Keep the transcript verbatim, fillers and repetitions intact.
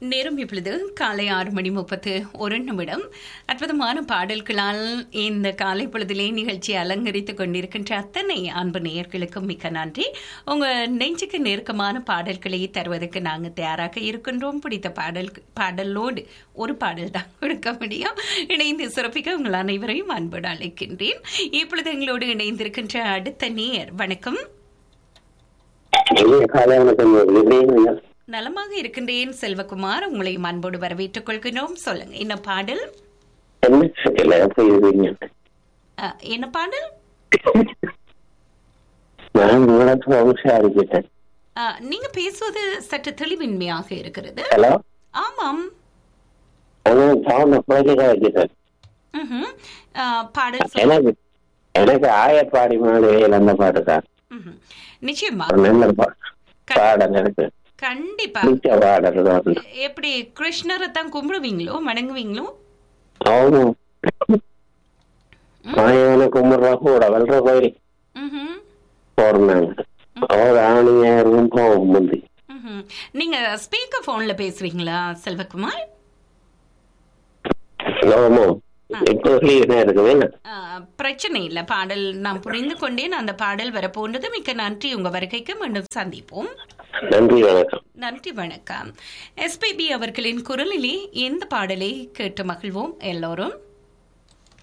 நேரம் இப்பொழுது காலை ஆறு மணி முப்பத்து ஒரு நிமிடம். அற்புதமான பாடல்களால் இந்த காலை பொழுதிலே நிகழ்ச்சி அலங்கரித்துக் கொண்டிருக்கின்ற அத்தனை அன்பு நேயர்களுக்கும் மிக்க நன்றி. உங்க நெஞ்சுக்கு நெருக்கமான பாடல்களை தருவதற்கு நாங்கள் தயாராக இருக்கின்றோம். பிடித்த பாடல் பாடலோடு ஒரு பாடல் தான் கொடுக்க முடியும். இணைந்து சிறப்பிக்க உங்கள் அனைவரையும் அன்போடு அழைக்கின்றேன். இப்பொழுது எங்களோடு இணைந்திருக்கின்ற அடுத்த நேயர். வணக்கம். நலமாக இருக்கின்றேன் செல்வகுமார், உங்களை அன்போடு வரவேற்றுக் கொள்கிறோம். சொல்லுங்க, என்ன பாடல்? என்ன பாடல்? நீங்க பேசுவது சற்று தெளிவின்மையாக இருக்கிறது. ஆமாம், பாடல் எனக்கு ஆயப்பாடி மாடுவேல் அந்த பாட்டு தான். நிச்சயமா கண்டிப்பா. எப்படி கிருஷ்ணரை தான் கும்பிடுவீங்களோ வணங்குவீங்களோ? கும்பிடுறா கூட வல்ற கோயில் நீங்க ஸ்பீக்கர் போன்ல பேசுறீங்களா செல்வகுமார்? பிரச்சனை இல்ல, பாடல் நான் புரிந்து கொண்டேன். அந்த பாடல் வரப்போன்றது. மிக்க நன்றி. உங்க வருகைக்கு மீண்டும் சந்திப்போம். நன்றி, வணக்கம். நன்றி, வணக்கம். எஸ்பிபி அவர்களின் குரலிலே எந்த பாடலை கேட்டு மகிழ்வோம் எல்லோரும்.